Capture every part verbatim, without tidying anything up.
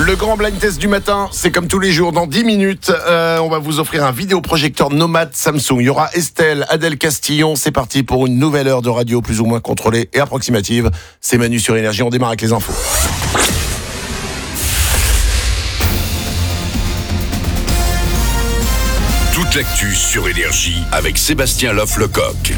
Le grand blind test du matin, c'est comme tous les jours, dans dix minutes, euh, on va vous offrir un vidéoprojecteur nomade Samsung. Il y aura Estelle, Adèle Castillon, c'est parti pour une nouvelle heure de radio plus ou moins contrôlée et approximative. C'est Manu sur Énergie, on démarre avec les infos. Toute l'actu sur Énergie avec Sébastien Loff-Lecoq.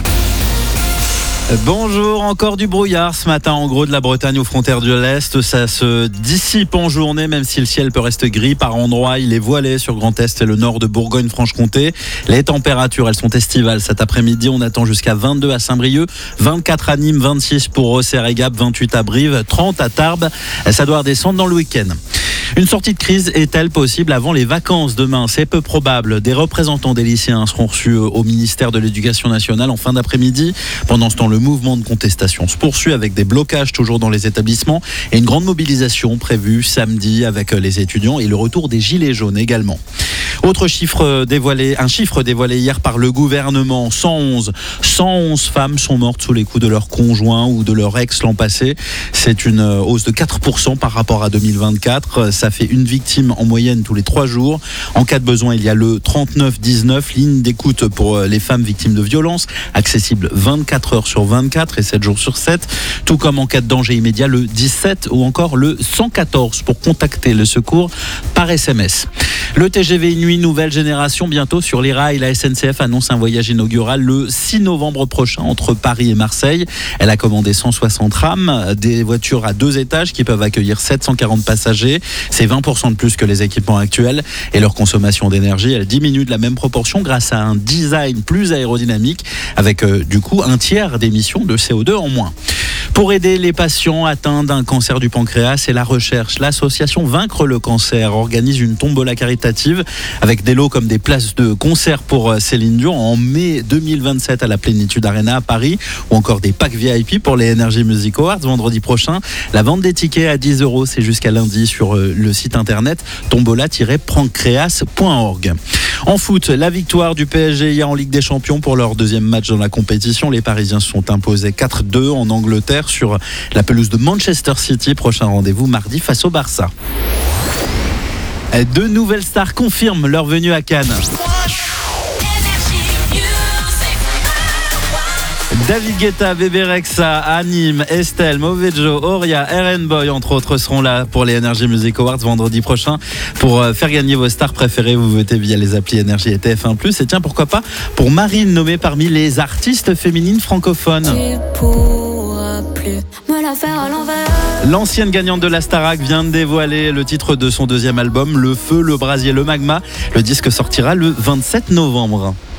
Bonjour, encore du brouillard ce matin en gros de la Bretagne aux frontières de l'Est. Ça se dissipe en journée même si le ciel peut rester gris. Par endroits, il est voilé sur Grand Est et le nord de Bourgogne-Franche-Comté. Les températures, elles sont estivales. Cet après-midi, on attend jusqu'à vingt-deux à Saint-Brieuc, vingt-quatre à Nîmes, vingt-six pour Auxerre et Gap, vingt-huit à Brive, trente à Tarbes. Ça doit redescendre dans le week-end. Une sortie de crise est-elle possible avant les vacances demain ? C'est peu probable. Des représentants des lycéens seront reçus au ministère de l'Éducation nationale en fin d'après-midi. Pendant ce temps, le mouvement de contestation se poursuit avec des blocages toujours dans les établissements et une grande mobilisation prévue samedi avec les étudiants et le retour des gilets jaunes également. Autre chiffre dévoilé, un chiffre dévoilé hier par le gouvernement, cent onze. cent onze femmes sont mortes sous les coups de leur conjoint ou de leur ex l'an passé. C'est une hausse de quatre pour cent par rapport à deux mille vingt-quatre. Ça fait une victime en moyenne tous les trois jours. En cas de besoin, il y a le trente-neuf dix-neuf, ligne d'écoute pour les femmes victimes de violences, accessible vingt-quatre heures sur vingt-quatre et sept jours sur sept. Tout comme en cas de danger immédiat, le dix-sept ou encore le cent quatorze pour contacter le secours par S M S. Le T G V Nuit nouvelle génération bientôt sur les rails. La S N C F annonce un voyage inaugural le six novembre prochain entre Paris et Marseille. Elle a commandé cent soixante rames, des voitures à deux étages qui peuvent accueillir sept cent quarante passagers. C'est vingt pour cent de plus que les équipements actuels et leur consommation d'énergie, elle diminue de la même proportion grâce à un design plus aérodynamique avec euh, du coup un tiers d'émissions de C O deux en moins. Pour aider les patients atteints d'un cancer du pancréas et la recherche, l'association Vaincre le cancer organise une tombola caritative avec des lots comme des places de concert pour Céline Dion en mai deux mille vingt-sept à la Plénitude Arena à Paris ou encore des packs V I P pour les Energy Music Awards vendredi prochain. La vente des tickets à dix euros, c'est jusqu'à lundi sur le site internet tombola tiret pancréas point org. En foot, la victoire du P S G hier en Ligue des Champions pour leur deuxième match dans la compétition. Les Parisiens se sont imposés quatre deux en Angleterre sur la pelouse de Manchester City. Prochain rendez-vous mardi face au Barça. Deux nouvelles stars confirment leur venue à Cannes. David Guetta, Bébé Rexha, Anime, Estelle, Mauvais Joe, Oria, R and Boy, entre autres, seront là pour les Energy Music Awards vendredi prochain. Pour faire gagner vos stars préférées, vous votez via les applis Énergie et T F un plus. Et tiens, pourquoi pas pour Marine, nommée parmi les artistes féminines francophones. L'ancienne gagnante de la Starac vient de dévoiler le titre de son deuxième album, Le Feu, le Brasier, le Magma. Le disque sortira le vingt-sept novembre.